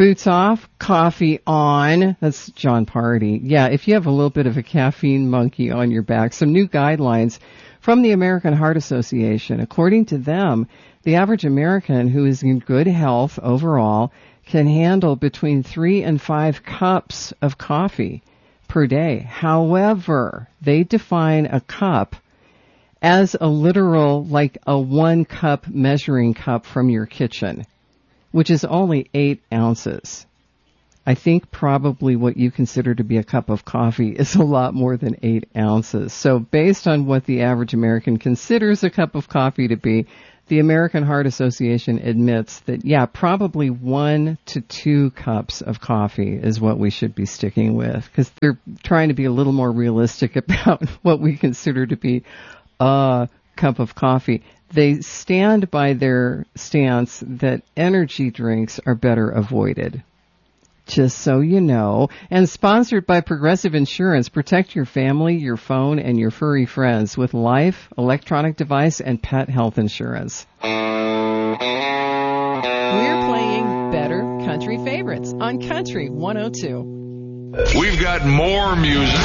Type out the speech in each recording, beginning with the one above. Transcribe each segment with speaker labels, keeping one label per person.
Speaker 1: Boots off, coffee on. That's John Party. Yeah, if you have a little bit of a caffeine monkey on your back, some new guidelines from the American Heart Association. According to them, the average American who is in good health overall can handle between 3 and 5 cups of coffee per day. However, they define a cup as a literal, like a 1 cup measuring cup from your kitchen, which is only 8 ounces. I think probably what you consider to be a cup of coffee is a lot more than 8 ounces. So based on what the average American considers a cup of coffee to be, the American Heart Association admits that, yeah, probably 1 to 2 cups of coffee is what we should be sticking with, because they're trying to be a little more realistic about what we consider to be a cup of coffee. They stand by their stance that energy drinks are better avoided. Just so you know. And sponsored by Progressive Insurance. Protect your family, your phone, and your furry friends with life, electronic device, and pet health insurance. We're playing Better Country Favorites on Country 102.
Speaker 2: We've got more music.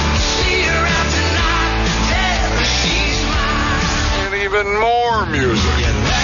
Speaker 2: Even more music.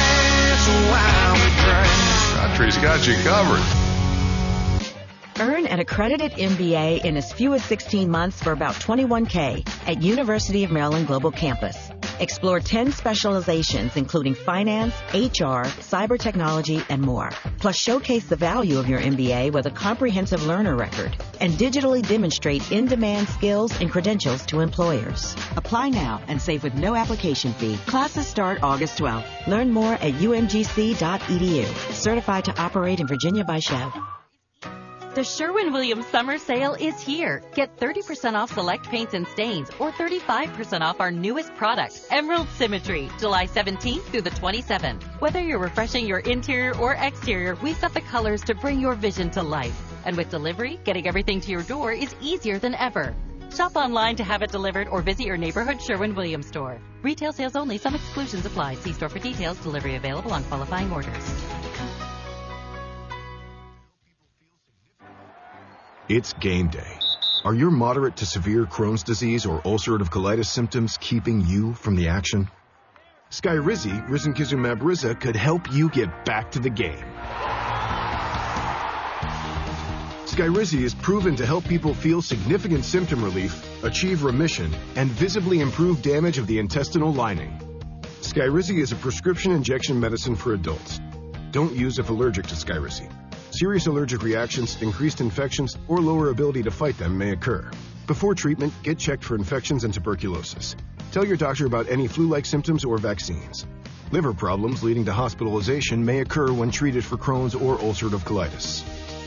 Speaker 2: Country's got you covered.
Speaker 3: Earn an accredited MBA in as few as 16 months for about $21K at University of Maryland Global Campus. Explore 10 specializations, including finance, HR, cyber technology, and more. Plus, showcase the value of your MBA with a comprehensive learner record and digitally demonstrate in-demand skills and credentials to employers. Apply now and save with no application fee. Classes start August 12th. Learn more at umgc.edu. Certified to operate in Virginia by Chev.
Speaker 4: The Sherwin-Williams Summer Sale is here. Get 30% off select paints and stains or 35% off our newest product, Emerald Symmetry, July 17th through the 27th. Whether you're refreshing your interior or exterior, we set the colors to bring your vision to life. And with delivery, getting everything to your door is easier than ever. Shop online to have it delivered or visit your neighborhood Sherwin-Williams store. Retail sales only. Some exclusions apply. See store for details. Delivery available on qualifying orders.
Speaker 5: It's game day. Are your moderate to severe Crohn's disease or ulcerative colitis symptoms keeping you from the action? Skyrizi, risankizumab Riza, could help you get back to the game. Skyrizi is proven to help people feel significant symptom relief, achieve remission, and visibly improve damage of the intestinal lining. Skyrizi is a prescription injection medicine for adults. Don't use if allergic to Skyrizi. Serious allergic reactions, increased infections, or lower ability to fight them may occur. Before treatment, get checked for infections and tuberculosis. Tell your doctor about any flu-like symptoms or vaccines. Liver problems leading to hospitalization may occur when treated for Crohn's or ulcerative colitis.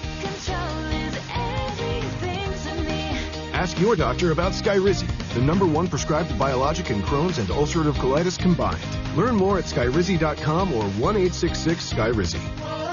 Speaker 5: Ask your doctor about Skyrizi, the #1 prescribed biologic in Crohn's and ulcerative colitis combined. Learn more at skyrizi.com or 1-866-SKYRIZI.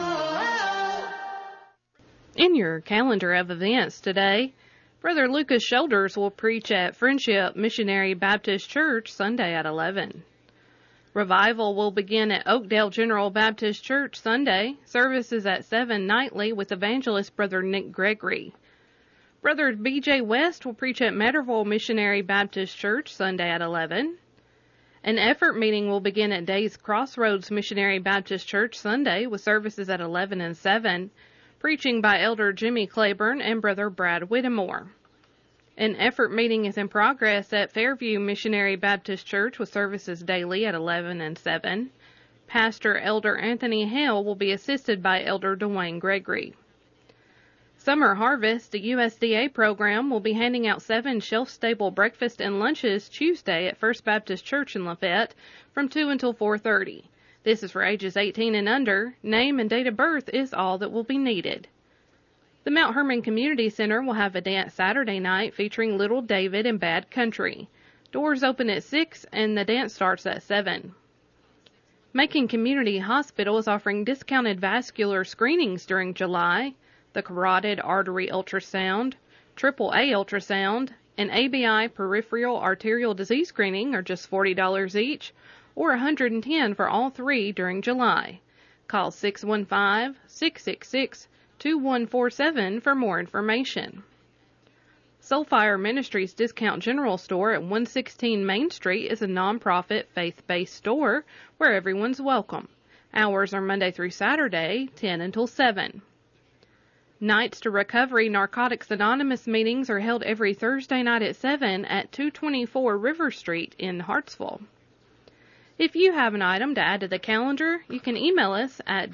Speaker 6: In your calendar of events today, Brother Lucas Shoulders will preach at Friendship Missionary Baptist Church Sunday at 11. Revival will begin at Oakdale General Baptist Church Sunday. Services at 7 nightly with evangelist Brother Nick Gregory. Brother B.J. West will preach at Matterville Missionary Baptist Church Sunday at 11. An effort meeting will begin at Days Crossroads Missionary Baptist Church Sunday with services at 11 and 7. Preaching by Elder Jimmy Claiborne and Brother Brad Whittemore. An effort meeting is in progress at Fairview Missionary Baptist Church with services daily at 11 and 7. Pastor Elder Anthony Hale will be assisted by Elder Dwayne Gregory. Summer Harvest, the USDA program, will be handing out 7 shelf-stable breakfast and lunches Tuesday at First Baptist Church in Lafayette from 2 until 4:30. This is for ages 18 and under. Name and date of birth is all that will be needed. The Mount Hermon Community Center will have a dance Saturday night featuring Little David and Bad Country. Doors open at 6 and the dance starts at 7. Macon Community Hospital is offering discounted vascular screenings during July. The carotid artery ultrasound, AAA ultrasound, and ABI peripheral arterial disease screening are just $40 each, or $110 for all 3 during July. Call 615-666 2147 for more information. Soulfire Ministries Discount General Store at 116 Main Street is a nonprofit, faith-based store where everyone's welcome. Hours are Monday through Saturday, 10 until 7. Nights to Recovery Narcotics Anonymous meetings are held every Thursday night at 7 at 224 River Street in Hartsville. If you have an item to add to the calendar, you can email us at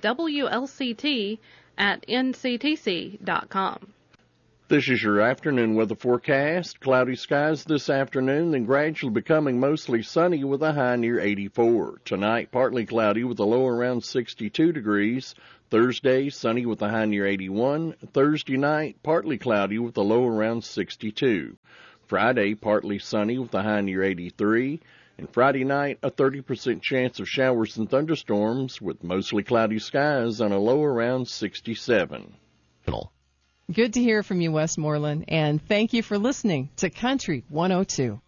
Speaker 6: wlct@nctc.com.
Speaker 7: This is your afternoon weather forecast. Cloudy skies this afternoon, then gradually becoming mostly sunny with a high near 84. Tonight, partly cloudy with a low around 62 degrees. Thursday, sunny with a high near 81. Thursday night, partly cloudy with a low around 62. Friday, partly sunny with a high near 83. And Friday night, a 30% chance of showers and thunderstorms with mostly cloudy skies and a low around 67.
Speaker 1: Good to hear from you, Westmoreland, and thank you for listening to Country 102.